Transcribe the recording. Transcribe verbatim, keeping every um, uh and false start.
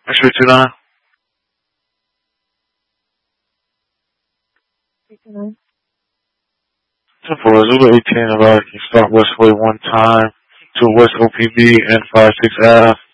X-ray two nine. ten four, Zulu eighteen, about you start Westway one time to West O P B and five six Ave.